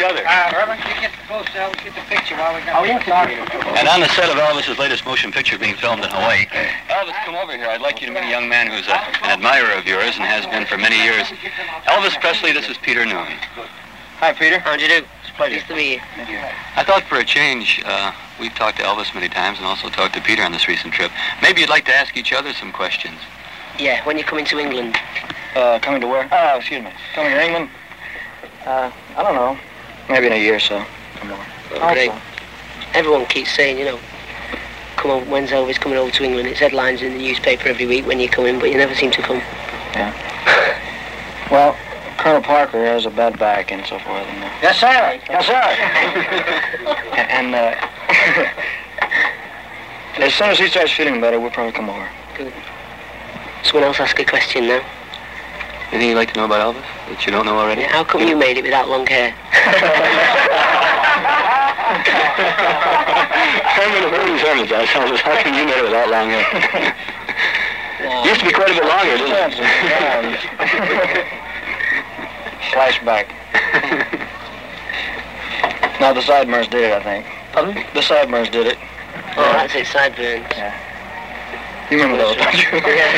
other. Herman, can you get close so we get the picture while we got talking? And on the set of Elvis's latest motion picture being filmed in Hawaii, Elvis, come over here. I'd like you to meet a young man who's an admirer of yours and has been for many years. Elvis Presley, this is Peter Noone. Hi, Peter. How'd you do? It's a pleasure. Nice to meet you. Thank you. I thought for a change, we've talked to Elvis many times and also talked to Peter on this recent trip. Maybe you'd like to ask each other some questions. Yeah, when you're coming to England. Coming to where? Excuse me. Coming to England? I don't know. Maybe in a year or so. Come on. Oh, great. Everyone keeps saying, you know, come on, when's Elvis coming over to England? It's headlines in the newspaper every week when you come in, but you never seem to come. Yeah. Well, Colonel Parker has a bad back and so forth. And, Yes, sir. Yes, sir. and as soon as he starts feeling better, we'll probably come over. Good. Someone else ask a question now. Anything you'd like to know about Elvis that you don't know already? Yeah, how come you made it without long hair? Herman of Early Sermons asked Elvis, how come you made it without long hair? Used to be quite a bit longer, didn't it? Flashback. No, the Sideburns did it, I think. Pardon? The Sideburns did it. Oh, that's it, sideburns. Yeah. You remember those, don't you?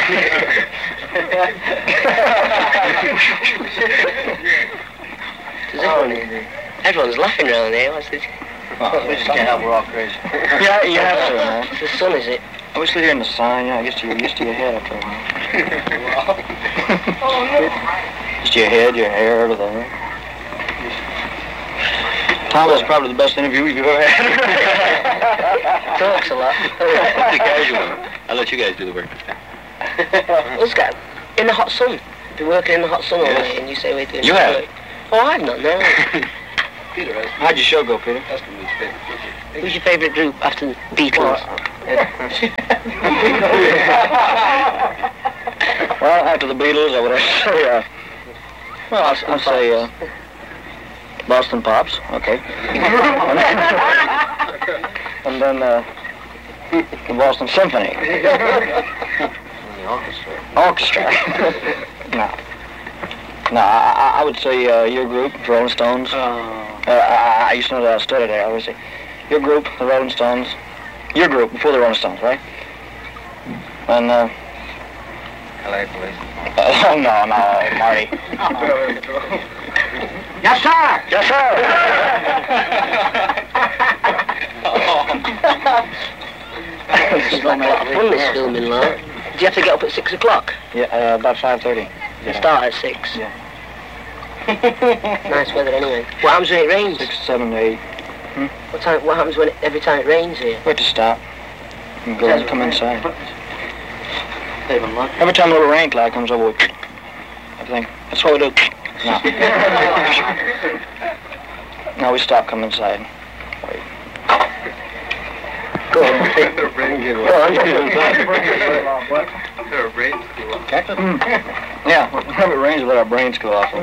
Everyone's laughing around here. What's this? Oh, we just can't help, we're all crazy. Yeah, you have to, man. It's the sun, is it? I was here in the sun, yeah, I guess you're used to your head after a while. Just your head, your hair, everything. Tom, that's probably the best interview you've ever had. Talks a lot. I'll let you guys do the work. Let's go. In the hot sun. Been working in the hot sun all day, and you say we're doing. You have? Work. Oh, I've not now. How'd your show go, Peter? Who's your favourite group after the Beatles? Well, after the Beatles, I would say, I'll say, Boston Pops, okay. And then, the Boston Symphony. The orchestra. Orchestra. No, I would say your group, the Rolling Stones. I used to know that I studied there. I would say your group, the Rolling Stones. Your group before the Rolling Stones, right? And LA Police. no, Marty. Yes, sir. Yes, sir. It's like a lot of fun, this filming, like. Do you have to get up at 6 o'clock? Yeah, about 5:30. You start at 6? Yeah. Nice weather anyway. What happens when it rains? 6, 7, 8. What happens when every time it rains here? We have to stop and go and come inside. Every time a little rain cloud comes over, everything. That's what we do. No. No, we stop, come inside. Wait. Go on. Cactus? Yeah, whenever it rains, we let our brains go off.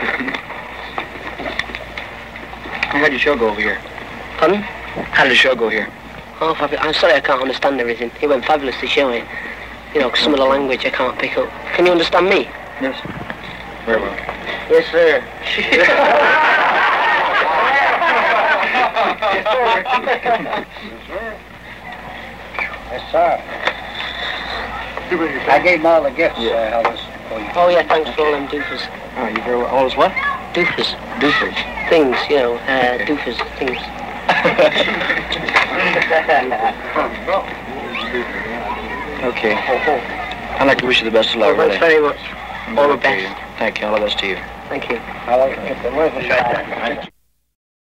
How'd your show go over here? Pardon? How did the show go here? Oh, I'm sorry I can't understand everything. It went fabulous to show it. You know, 'cause some of the language I can't pick up. Can you understand me? Yes. Very well. Yes, sir. Yes, sir. I gave him all the gifts, Elvis. Oh, yeah, thanks for all them doofers. Oh, you very well. All is what? Doofers. Doofers. Things, you know, doofers, things. Okay. I'd like to wish you the best of luck. Thanks very much. All the best. Thank you. All the best to you. Thank you. I'll get the